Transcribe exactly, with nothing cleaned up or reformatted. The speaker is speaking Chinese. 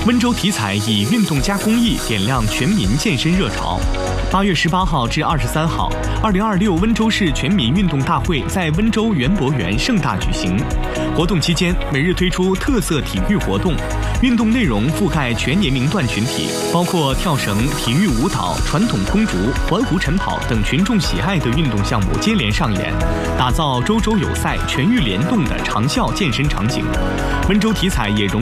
温州体彩以运动加公益点亮全民健身热潮。八月十八号至二十三号，二零二六温州市全民运动大会在温州园博园盛大举行。活动期间，每日推出特色体育活动，运动内容覆盖全年龄段群体，包括跳绳、体育舞蹈、传统空竹、环湖晨跑等群众喜爱的运动项目接连上演，打造周周有赛、全域联动的长效健身场景。温州体彩也融